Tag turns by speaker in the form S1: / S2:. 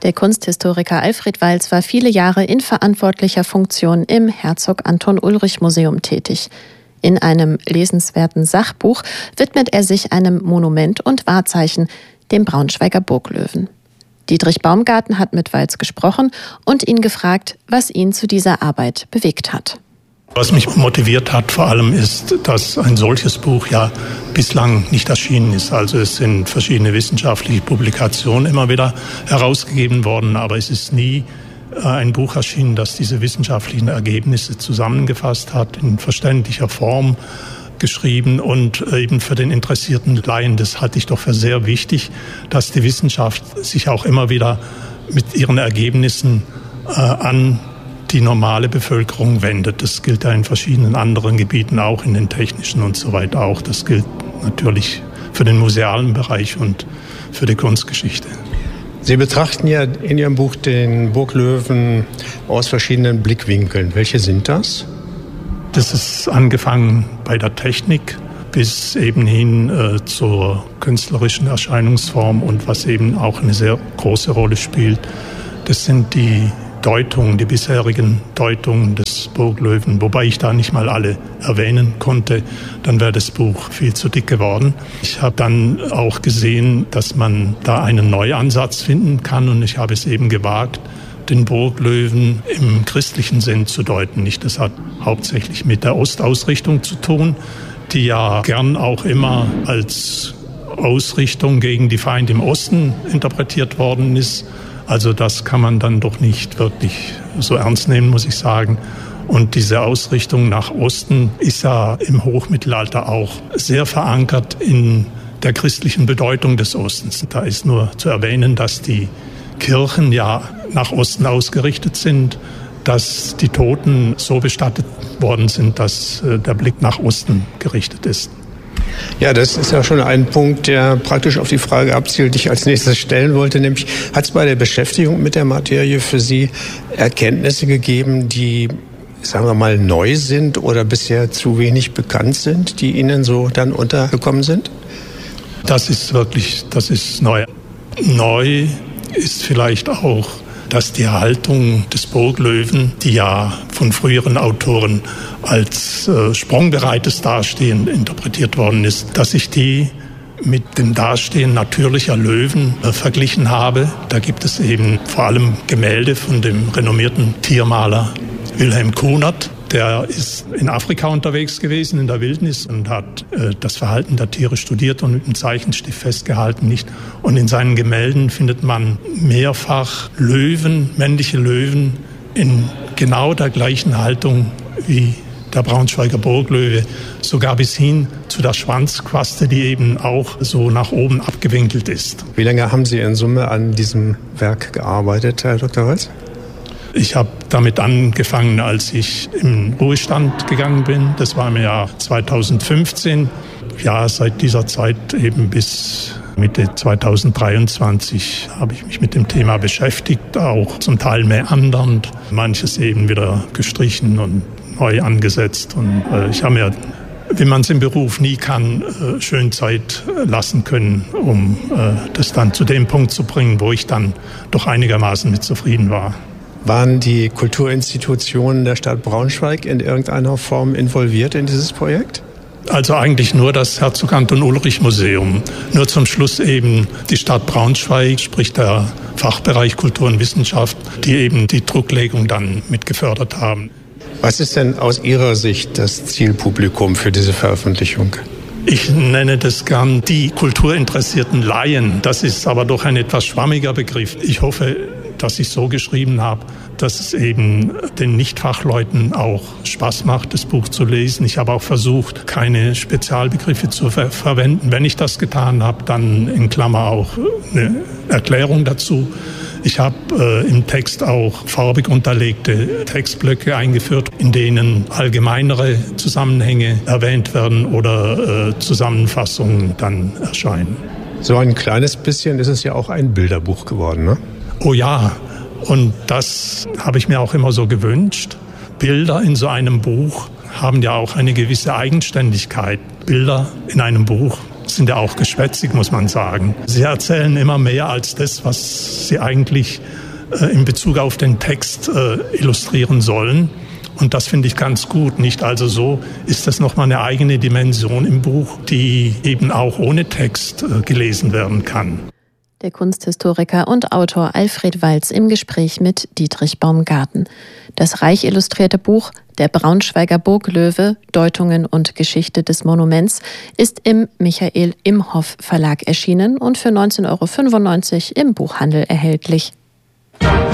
S1: Der Kunsthistoriker Alfred Walz war viele Jahre in verantwortlicher Funktion im Herzog-Anton-Ulrich-Museum tätig. In einem lesenswerten Sachbuch widmet er sich einem Monument und Wahrzeichen, dem Braunschweiger Burglöwen. Dietrich Baumgarten hat mit Walz gesprochen und ihn gefragt, was ihn zu dieser Arbeit bewegt hat.
S2: Was mich motiviert hat vor allem ist, dass ein solches Buch ja bislang nicht erschienen ist. Also es sind verschiedene wissenschaftliche Publikationen immer wieder herausgegeben worden, aber es ist nie ein Buch erschienen, das diese wissenschaftlichen Ergebnisse zusammengefasst hat, in verständlicher Form geschrieben und eben für den interessierten Laien. Das halte ich doch für sehr wichtig, dass die Wissenschaft sich auch immer wieder mit ihren Ergebnissen an die normale Bevölkerung wendet. Das gilt ja in verschiedenen anderen Gebieten auch, in den technischen und so weiter auch. Das gilt natürlich für den musealen Bereich und für die Kunstgeschichte.
S3: Sie betrachten ja in Ihrem Buch den Burglöwen aus verschiedenen Blickwinkeln. Welche sind das?
S2: Das ist angefangen bei der Technik bis eben hin zur künstlerischen Erscheinungsform und was eben auch eine sehr große Rolle spielt. Das sind die Deutungen, die bisherigen Deutungen des Burglöwen, wobei ich da nicht mal alle erwähnen konnte, dann wäre das Buch viel zu dick geworden. Ich habe dann auch gesehen, dass man da einen Neuansatz finden kann und ich habe es eben gewagt, den Burglöwen im christlichen Sinn zu deuten. Das hat hauptsächlich mit der Ostausrichtung zu tun, die ja gern auch immer als Ausrichtung gegen die Feinde im Osten interpretiert worden ist. Also das kann man dann doch nicht wirklich so ernst nehmen, muss ich sagen. Und diese Ausrichtung nach Osten ist ja im Hochmittelalter auch sehr verankert in der christlichen Bedeutung des Ostens. Da ist nur zu erwähnen, dass die Kirchen ja nach Osten ausgerichtet sind, dass die Toten so bestattet worden sind, dass der Blick nach Osten gerichtet ist.
S3: Ja, das ist ja schon ein Punkt, der praktisch auf die Frage abzielt, die ich als nächstes stellen wollte, nämlich hat es bei der Beschäftigung mit der Materie für Sie Erkenntnisse gegeben, die, sagen wir mal, neu sind oder bisher zu wenig bekannt sind, die Ihnen so dann untergekommen sind?
S2: Das ist neu. Neu ist vielleicht auch, dass die Haltung des Burglöwen, die ja von früheren Autoren als sprungbereites Dastehen interpretiert worden ist, dass ich die mit dem Dastehen natürlicher Löwen verglichen habe. Da gibt es eben vor allem Gemälde von dem renommierten Tiermaler Wilhelm Kunert. Der ist in Afrika unterwegs gewesen, in der Wildnis, und hat das Verhalten der Tiere studiert und mit dem Zeichenstift festgehalten. Und in seinen Gemälden findet man mehrfach Löwen, männliche Löwen, in genau der gleichen Haltung wie der Braunschweiger Burglöwe, sogar bis hin zu der Schwanzquaste, die eben auch so nach oben abgewinkelt ist.
S3: Wie lange haben Sie in Summe an diesem Werk gearbeitet, Herr Dr. Walz?
S2: Ich habe damit angefangen, als ich in Ruhestand gegangen bin. Das war im Jahr 2015. Ja, seit dieser Zeit eben bis Mitte 2023 habe ich mich mit dem Thema beschäftigt, auch zum Teil meandernd, manches eben wieder gestrichen und neu angesetzt. Und ich habe mir, wie man es im Beruf nie kann, schön Zeit lassen können, um das dann zu dem Punkt zu bringen, wo ich dann doch einigermaßen mit zufrieden war.
S3: Waren die Kulturinstitutionen der Stadt Braunschweig in irgendeiner Form involviert in dieses Projekt?
S2: Also eigentlich nur das Herzog-Anton-Ulrich-Museum. Nur zum Schluss eben die Stadt Braunschweig, sprich der Fachbereich Kultur und Wissenschaft, die eben die Drucklegung dann mit gefördert haben.
S3: Was ist denn aus Ihrer Sicht das Zielpublikum für diese Veröffentlichung?
S2: Ich nenne das gern die kulturinteressierten Laien. Das ist aber doch ein etwas schwammiger Begriff. Ich hoffe, dass ich so geschrieben habe, dass es eben den Nichtfachleuten auch Spaß macht, das Buch zu lesen. Ich habe auch versucht, keine Spezialbegriffe zu verwenden. Wenn ich das getan habe, dann in Klammer auch eine Erklärung dazu. Ich habe im Text auch farbig unterlegte Textblöcke eingeführt, in denen allgemeinere Zusammenhänge erwähnt werden oder Zusammenfassungen dann erscheinen.
S3: So ein kleines bisschen ist es ja auch ein Bilderbuch geworden, ne?
S2: Oh ja, und das habe ich mir auch immer so gewünscht. Bilder in so einem Buch haben ja auch eine gewisse Eigenständigkeit. Bilder in einem Buch sind ja auch geschwätzig, muss man sagen. Sie erzählen immer mehr als das, was sie eigentlich in Bezug auf den Text illustrieren sollen. Und das finde ich ganz gut. Nicht also so ist das nochmal eine eigene Dimension im Buch, die eben auch ohne Text gelesen werden kann.
S1: Der Kunsthistoriker und Autor Alfred Walz im Gespräch mit Dietrich Baumgarten. Das reich illustrierte Buch Der Braunschweiger Burglöwe, Deutungen und Geschichte des Monuments ist im Michael Imhoff Verlag erschienen und für 19,95 € im Buchhandel erhältlich.